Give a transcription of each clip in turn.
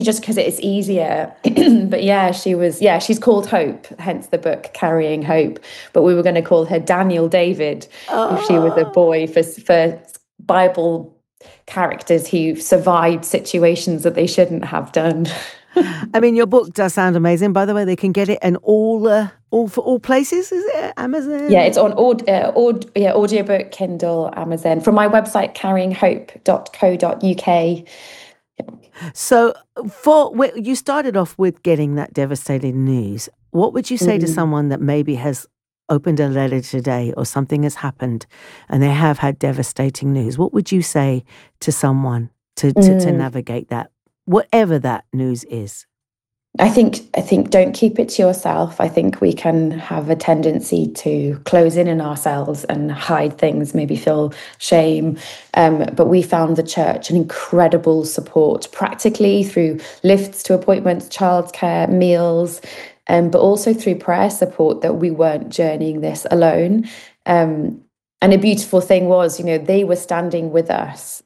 just because it's easier. But yeah, she's called Hope, hence the book Carrying Hope. But we were going to call her Daniel David if she was a boy, for Bible characters who survived situations that they shouldn't have done. I mean, your book does sound amazing. By the way, they can get it in all places. Is it Amazon? Yeah, it's on audiobook, Kindle, Amazon. From my website, carryinghope.co.uk. So, you started off with getting that devastating news. What would you say to someone that maybe has opened a letter today, or something has happened and they have had devastating news? What would you say to someone to navigate that, whatever that news is? I think don't keep it to yourself. I think we can have a tendency to close in ourselves and hide things, maybe feel shame. But we found the church an incredible support, practically through lifts to appointments, childcare, meals, but also through prayer support, that we weren't journeying this alone. And a beautiful thing was, they were standing with us,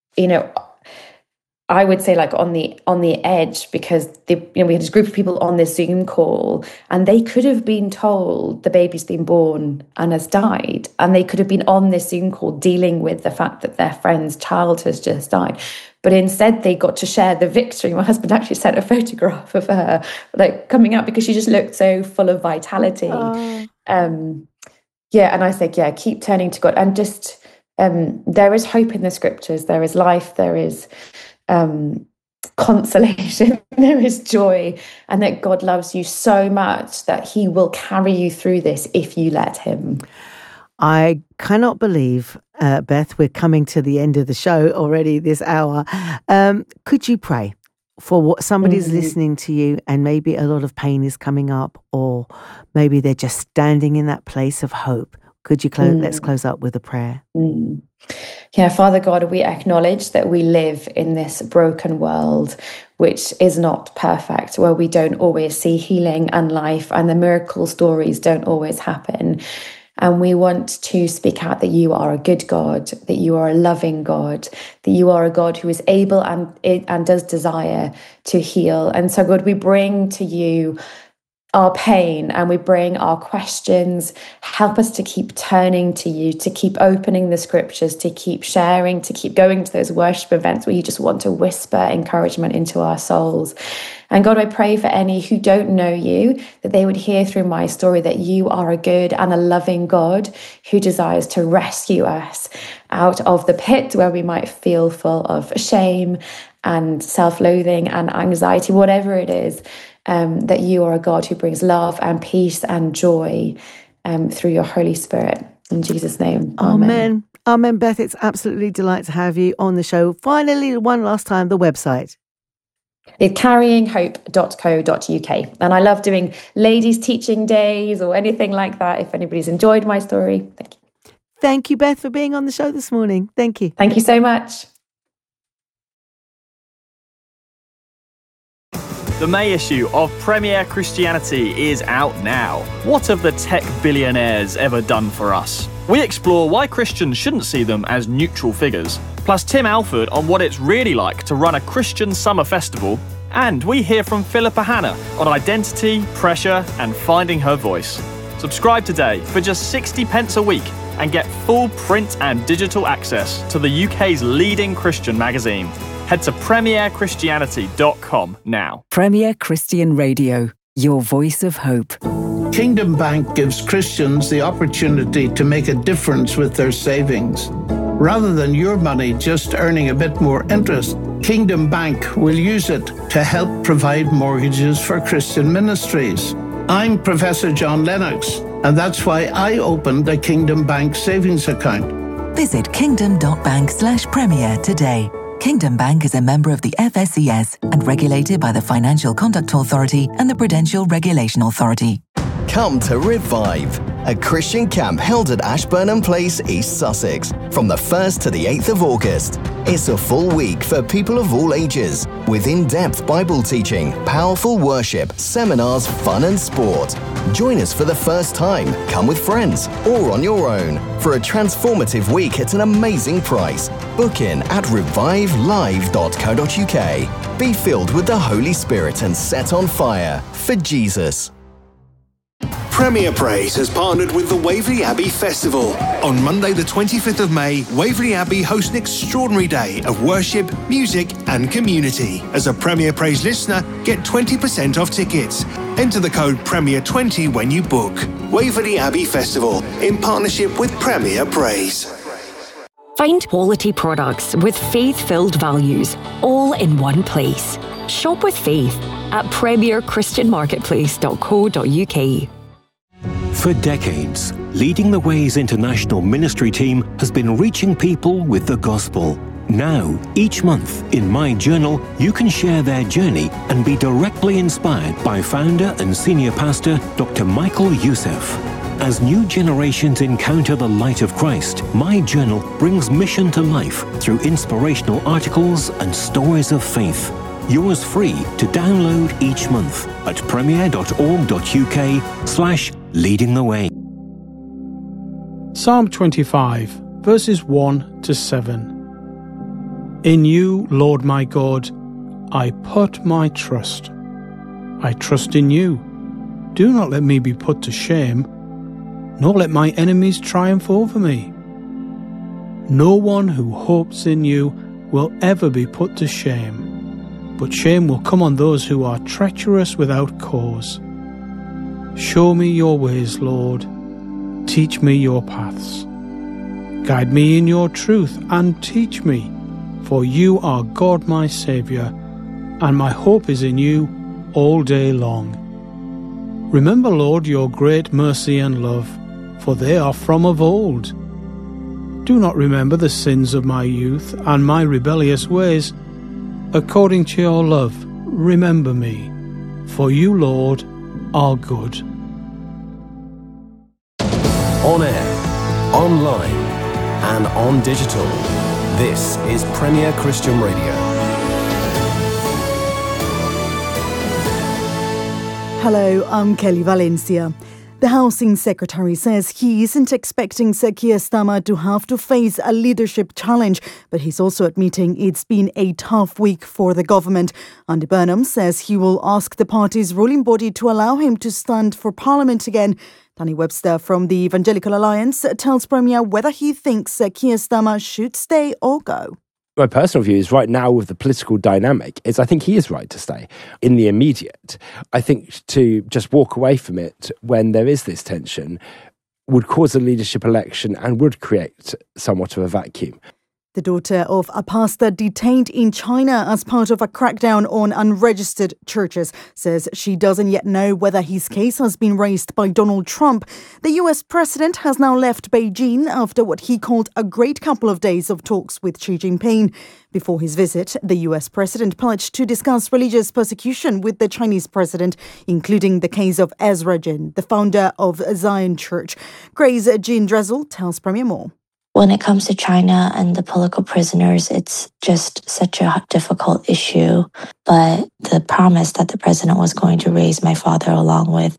I would say, like on the edge, because we had this group of people on this Zoom call, and they could have been told the baby's been born and has died, and they could have been on this Zoom call dealing with the fact that their friend's child has just died. But instead, they got to share the victory. My husband actually sent a photograph of her, like, coming up, because she just looked so full of vitality. And I said, keep turning to God, and just there is hope in the scriptures. There is life. There is consolation, there is joy, and that God loves you so much that he will carry you through this if you let him. I cannot believe, Beth, we're coming to the end of the show already this hour. Could you pray for what somebody's listening to you, and maybe a lot of pain is coming up, or maybe they're just standing in that place of hope? Could you let's close up with a prayer? Yeah, Father God, we acknowledge that we live in this broken world, which is not perfect, where we don't always see healing and life, and the miracle stories don't always happen. And we want to speak out that you are a good God, that you are a loving God, that you are a God who is able and does desire to heal. And so, God, we bring to you our pain, and we bring our questions. Help us to keep turning to you, to keep opening the scriptures, to keep sharing, to keep going to those worship events where you just want to whisper encouragement into our souls. And God, I pray for any who don't know you, that they would hear through my story that you are a good and a loving God who desires to rescue us out of the pit where we might feel full of shame and self-loathing and anxiety, whatever it is. That you are a God who brings love and peace and joy through your Holy Spirit. In Jesus' name, amen. Amen, Beth. It's absolutely a delight to have you on the show. Finally, one last time, the website. It's carryinghope.co.uk. And I love doing ladies' teaching days or anything like that. If anybody's enjoyed my story, thank you. Thank you, Beth, for being on the show this morning. Thank you. Thank you so much. The May issue of Premier Christianity is out now. What have the tech billionaires ever done for us? We explore why Christians shouldn't see them as neutral figures, plus Tim Alford on what it's really like to run a Christian summer festival, and we hear from Philippa Hanna on identity, pressure, and finding her voice. Subscribe today for just 60 pence a week and get full print and digital access to the UK's leading Christian magazine. Head to premierchristianity.com now. Premier Christian Radio, your voice of hope. Kingdom Bank gives Christians the opportunity to make a difference with their savings. Rather than your money just earning a bit more interest, Kingdom Bank will use it to help provide mortgages for Christian ministries. I'm Professor John Lennox, and that's why I opened a Kingdom Bank savings account. Visit kingdom.bank/premier today. Kingdom Bank is a member of the FSCS and regulated by the Financial Conduct Authority and the Prudential Regulation Authority. Come to Revive, a Christian camp held at Ashburnham Place, East Sussex, from the 1st to the 8th of August. It's a full week for people of all ages, with in-depth Bible teaching, powerful worship, seminars, fun and sport. Join us for the first time, come with friends, or on your own, for a transformative week at an amazing price. Book in at revivelive.co.uk. Be filled with the Holy Spirit and set on fire for Jesus. Premier Praise has partnered with the Waverley Abbey Festival. On Monday the 25th of May, Waverley Abbey hosts an extraordinary day of worship, music and community. As a Premier Praise listener, get 20% off tickets. Enter the code PREMIER20 when you book. Waverley Abbey Festival, in partnership with Premier Praise. Find quality products with faith-filled values, all in one place. Shop with faith at premierchristianmarketplace.co.uk. For decades, Leading the Way's international ministry team has been reaching people with the gospel. Now, each month, in My Journal, you can share their journey and be directly inspired by founder and senior pastor Dr. Michael Youssef. As new generations encounter the light of Christ, My Journal brings mission to life through inspirational articles and stories of faith. Yours free to download each month at premier.org.uk/Leading the Way. Psalm 25, verses 1 to 7. In you, Lord my God, I put my trust. I trust in you. Do not let me be put to shame, nor let my enemies triumph over me. No one who hopes in you will ever be put to shame, but shame will come on those who are treacherous without cause. Show me your ways, Lord. Teach me your paths. Guide me in your truth and teach me, for you are God my Saviour, and my hope is in you all day long. Remember, Lord, your great mercy and love, for they are from of old. Do not remember the sins of my youth and my rebellious ways. According to your love, remember me, for you, Lord, are good. On air, online, and on digital, this is Premier Christian Radio. Hello, I'm Kelly Valencia. The Housing Secretary says he isn't expecting Sir Keir Starmer to have to face a leadership challenge, but he's also admitting it's been a tough week for the government. Andy Burnham says he will ask the party's ruling body to allow him to stand for Parliament again. Danny Webster from the Evangelical Alliance tells Premier whether he thinks Sir Keir Starmer should stay or go. My personal view is right now with the political dynamic is I think he is right to stay in the immediate. I think to just walk away from it when there is this tension would cause a leadership election and would create somewhat of a vacuum. The daughter of a pastor detained in China as part of a crackdown on unregistered churches says she doesn't yet know whether his case has been raised by Donald Trump. The US president has now left Beijing after what he called a great couple of days of talks with Xi Jinping. Before his visit, the US president pledged to discuss religious persecution with the Chinese president, including the case of Ezra Jin, the founder of Zion Church. Grace Jean Dressel tells Premier more. When it comes to China and the political prisoners, it's just such a difficult issue. But the promise that the president was going to raise my father along with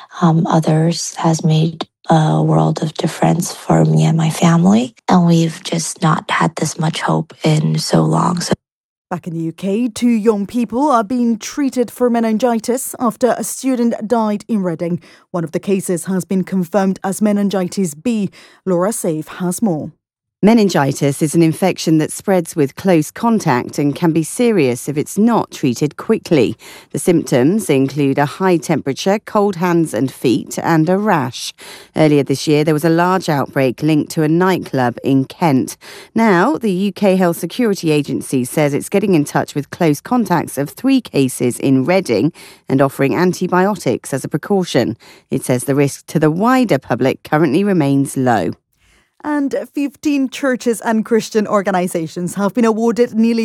others has made a world of difference for me and my family. And we've just not had this much hope in so long. Back in the UK, 2 young people are being treated for meningitis after a student died in Reading. One of the cases has been confirmed as meningitis B. Laura Safe has more. Meningitis is an infection that spreads with close contact and can be serious if it's not treated quickly. The symptoms include a high temperature, cold hands and feet, and a rash. Earlier this year, there was a large outbreak linked to a nightclub in Kent. Now, the UK Health Security Agency says it's getting in touch with close contacts of 3 cases in Reading and offering antibiotics as a precaution. It says the risk to the wider public currently remains low. And 15 churches and Christian organisations have been awarded nearly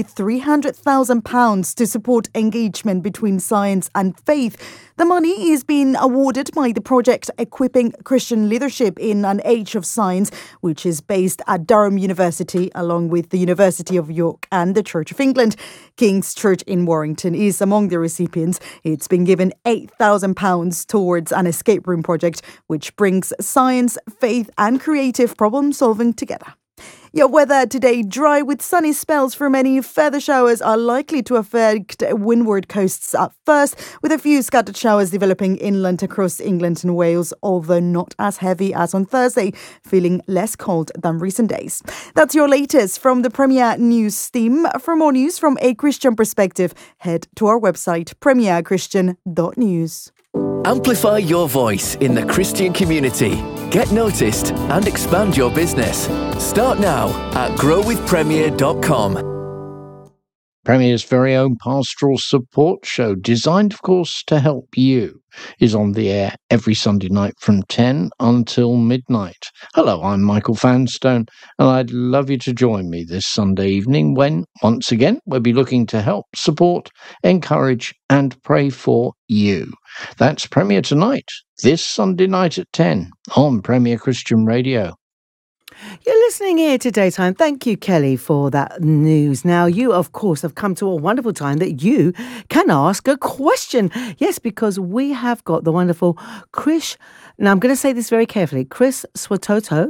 £300,000 to support engagement between science and faith. The money is being awarded by the project Equipping Christian Leadership in an Age of Science, which is based at Durham University, along with the University of York and the Church of England. King's Church in Warrington is among the recipients. It's been given £8,000 towards an escape room project, which brings science, faith and creative problem solving together. Your weather today, dry with sunny spells for many. Further showers are likely to affect windward coasts at first, with a few scattered showers developing inland across England and Wales, although not as heavy as on Thursday, feeling less cold than recent days. That's your latest from the Premier News team. For more news from a Christian perspective, head to our website, premierchristian.news. Amplify your voice in the Christian community. Get noticed and expand your business. Start now at growwithpremier.com. Premier's very own pastoral support show, designed, of course, to help you, is on the air every Sunday night from 10 until midnight. Hello, I'm Michael Fanstone, and I'd love you to join me this Sunday evening when, once again, we'll be looking to help, support, encourage, and pray for you. That's Premier Tonight, this Sunday night at 10 on Premier Christian Radio. You're listening here to Daytime. Thank you, Kelly, for that news. Now, you, of course, have come to a wonderful time that you can ask a question. Yes, because we have got the wonderful Chris. Now, I'm going to say this very carefully. Chris Swatoto,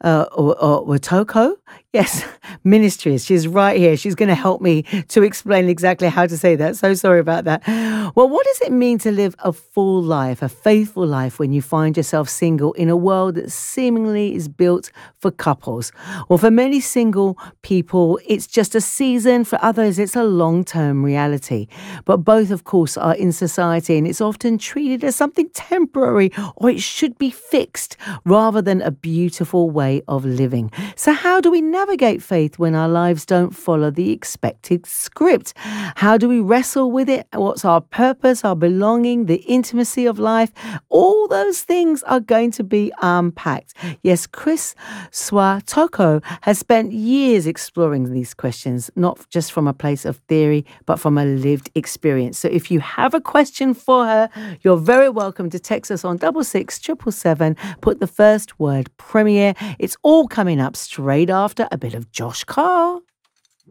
or Watoko. Yes, Ministries. She's right here. She's going to help me to explain exactly how to say that. So sorry about that. Well, what does it mean to live a full life, a faithful life, when you find yourself single in a world that seemingly is built for couples? Well, for many single people, it's just a season. For others, it's a long-term reality. But both, of course, are in society, and it's often treated as something temporary, or it should be fixed, rather than a beautiful way of living. So how do we navigate faith when our lives don't follow the expected script? How do we wrestle with it? What's our purpose, our belonging, the intimacy of life? All those things are going to be unpacked. Yes, Chris Swatoko has spent years exploring these questions, not just from a place of theory, but from a lived experience. So if you have a question for her, you're very welcome to text us on 66777. Put the first word Premier. It's all coming up straight after a bit of Josh Carr.